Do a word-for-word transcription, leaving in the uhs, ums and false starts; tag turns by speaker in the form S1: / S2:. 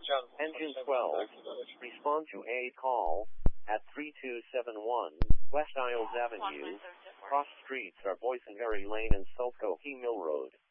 S1: Engine twelve, respond to a call at three two seven one West Isles Avenue. Cross streets are Boysenberry Lane and Sulco Mill Road.